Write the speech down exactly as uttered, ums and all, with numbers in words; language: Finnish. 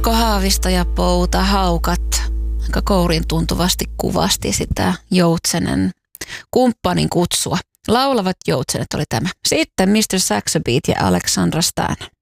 Mikko Haavisto ja Pouta Haukat aika kourin tuntuvasti kuvasti sitä Joutsenen kumppanin kutsua. Laulavat Joutsenet oli tämä. Sitten mister Saxo Beat ja Alexandra Stan.